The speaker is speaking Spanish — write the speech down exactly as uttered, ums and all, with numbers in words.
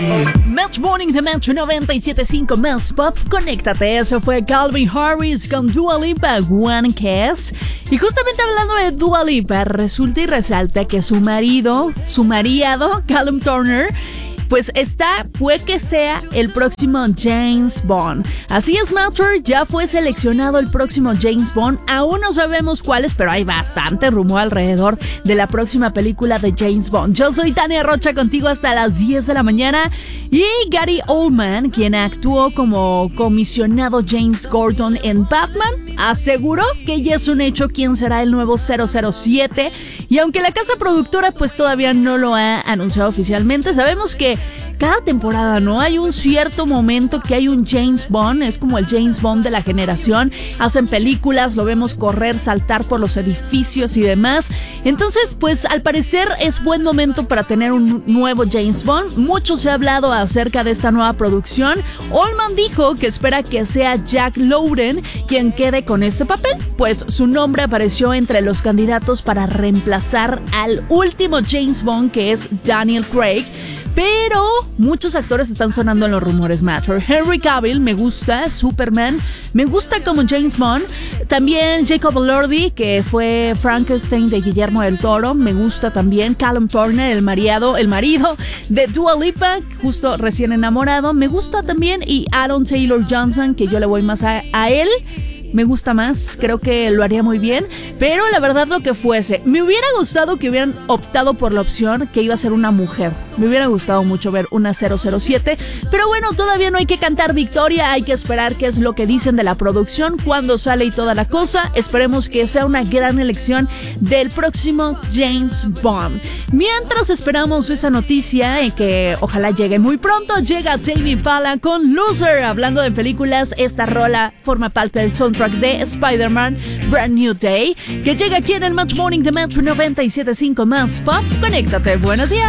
Match Morning de Match noventa y siete punto cinco más Pop. Conéctate, eso fue Calvin Harris con Dua Lipa, One Kiss. Y justamente hablando de Dua Lipa, resulta y resalta que su marido, su marido, Callum Turner, pues está, puede que sea el próximo James Bond. Así es, Matcher, ya fue seleccionado el próximo James Bond. Aún no sabemos cuáles, pero hay bastante rumor alrededor de la próxima película de James Bond. Yo soy Tania Rocha, contigo hasta las diez de la mañana. Y Gary Oldman, quien actuó como comisionado James Gordon en Batman, aseguró que ya es un hecho quién será el nuevo cero cero siete. Y aunque la casa productora pues todavía no lo ha anunciado oficialmente, sabemos que cada temporada, ¿no? Hay un cierto momento que hay un James Bond, es como el James Bond de la generación. Hacen películas, lo vemos correr, saltar por los edificios y demás. Entonces, pues al parecer es buen momento para tener un nuevo James Bond. Mucho se ha hablado acerca de esta nueva producción. Oldman dijo que espera que sea Jack Lowden quien quede con este papel, pues su nombre apareció entre los candidatos para reemplazar al último James Bond, que es Daniel Craig. Pero muchos actores están sonando en los rumores, Matter. Henry Cavill me gusta, Superman, me gusta como James Bond. También Jacob Elordi, que fue Frankenstein de Guillermo del Toro, me gusta también. Callum Turner, el marido, el marido de Dua Lipa, justo recién enamorado, me gusta también. Y Aaron Taylor Johnson, que yo le voy más a, a él. Me gusta más, creo que lo haría muy bien. Pero la verdad, lo que fuese, me hubiera gustado que hubieran optado por la opción que iba a ser una mujer. Me hubiera gustado mucho ver una cero cero siete. Pero bueno, todavía no hay que cantar victoria. Hay que esperar qué es lo que dicen de la producción, cuándo sale y toda la cosa. Esperemos que sea una gran elección del próximo James Bond. Mientras esperamos esa noticia, y que ojalá llegue muy pronto, llega Tame Impala con Loser. Hablando de películas, esta rola forma parte del soundtrack de Spider-Man Brand New Day, que llega aquí en el Match Morning de Match noventa y siete punto cinco más Pop. Conéctate, buenos días.